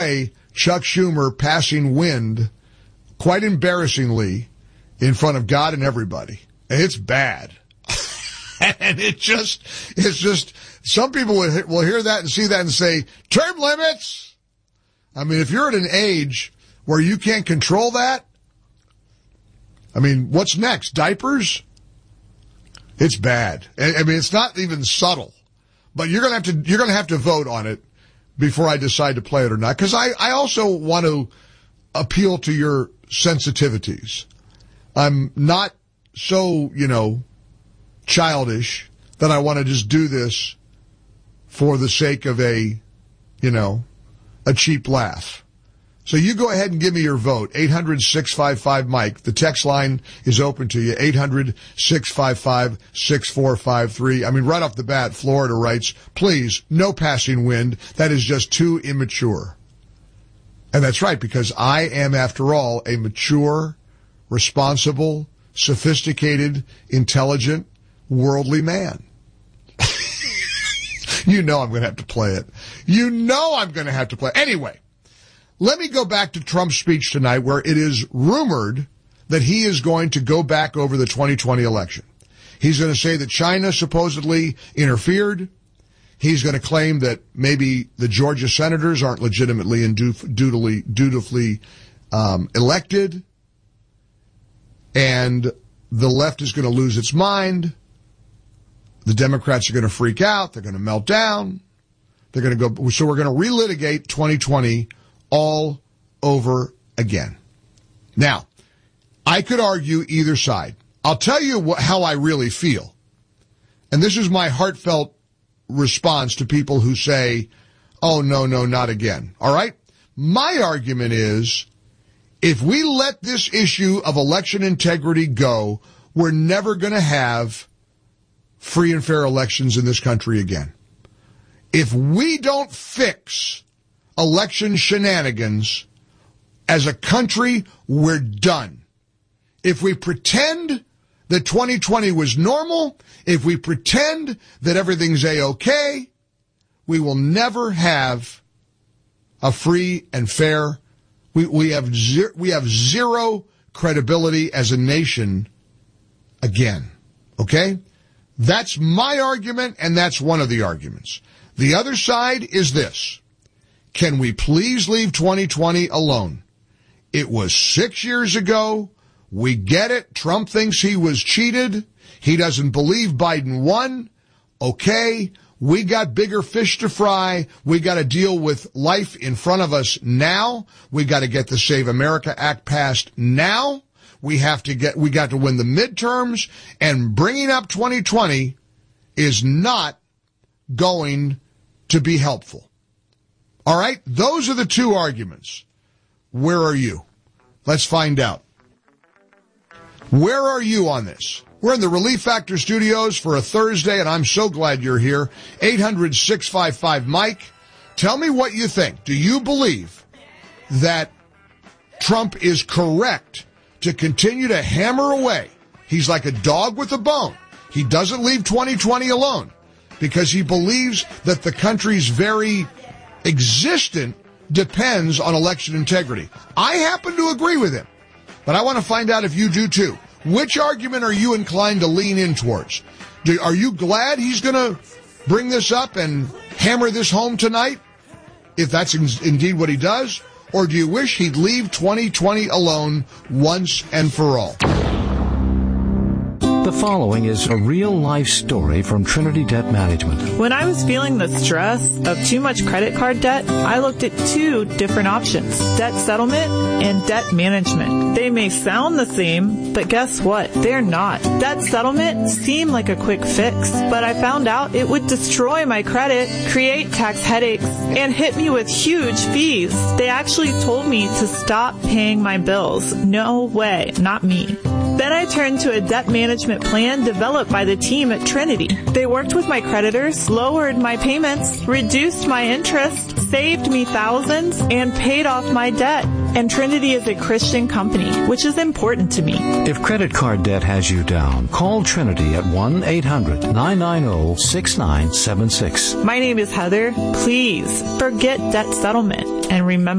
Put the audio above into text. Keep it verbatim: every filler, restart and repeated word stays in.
play Chuck Schumer passing wind quite embarrassingly in front of God and everybody. And it's bad. And it just, it's just, some people will, will hear that and see that and say, term limits. I mean, if you're at an age where you can't control that, I mean, what's next? Diapers? It's bad. I mean, it's not even subtle, but you're going to have to, you're going to have to vote on it before I decide to play it or not. Cause I, I also want to appeal to your sensitivities. I'm not so, you know, childish that I want to just do this for the sake of a, you know, a cheap laugh. So you go ahead and give me your vote. eight hundred, six five five, Mike. The text line is open to you. eight hundred, six five five, six four five three. I mean, right off the bat, Florida writes, please, no passing wind. That is just too immature. And that's right, because I am, after all, a mature, responsible, sophisticated, intelligent, worldly man. You know I'm going to have to play it. You know I'm going to have to play it. Anyway, let me go back to Trump's speech tonight, where it is rumored that he is going to go back over the twenty twenty election. He's going to say that China supposedly interfered. He's going to claim that maybe the Georgia senators aren't legitimately and dutifully, dutifully um, elected. And the left is going to lose its mind. The Democrats are going to freak out. They're going to melt down. They're going to go. So we're going to relitigate twenty twenty all over again. Now, I could argue either side. I'll tell you what, how I really feel. And this is my heartfelt response to people who say, oh, no, no, not again. All right? My argument is, if we let this issue of election integrity go, we're never going to have free and fair elections in this country again. If we don't fix election shenanigans as a country, we're done. If we pretend that twenty twenty was normal, if we pretend that everything's A-okay, we will never have a free and fair. We, we have zero, we have zero credibility as a nation again. Okay? That's my argument, and that's one of the arguments. The other side is this. Can we please leave twenty twenty alone? It was six years ago. We get it. Trump thinks he was cheated. He doesn't believe Biden won. Okay. We got bigger fish to fry. We got to deal with life in front of us now. We got to get the Save America Act passed now. We have to get, we got to win the midterms, and bringing up twenty twenty is not going to be helpful. All right. Those are the two arguments. Where are you? Let's find out. Where are you on this? We're in the Relief Factor studios for a Thursday, and I'm so glad you're here. eight hundred, six five five, Mike. Tell me what you think. Do you believe that Trump is correct to continue to hammer away? He's like a dog with a bone. He doesn't leave twenty twenty alone because he believes that the country's very existence depends on election integrity. I happen to agree with him, but I want to find out if you do too. Which argument are you inclined to lean in towards? Do, are you glad he's going to bring this up and hammer this home tonight, if that's in, indeed what he does? Or do you wish he'd leave twenty twenty alone once and for all? The following is a real-life story from Trinity Debt Management. When I was feeling the stress of too much credit card debt, I looked at two different options, debt settlement and debt management. They may sound the same, but guess what? They're not. Debt settlement seemed like a quick fix, but I found out it would destroy my credit, create tax headaches, and hit me with huge fees. They actually told me to stop paying my bills. No way, not me. Then I turned to a debt management plan developed by the team at Trinity. They worked with my creditors, lowered my payments, reduced my interest, saved me thousands, and paid off my debt. And Trinity is a Christian company, which is important to me. If credit card debt has you down, call Trinity at one eight hundred, nine nine zero, six nine seven six. My name is Heather. Please forget debt settlement and remember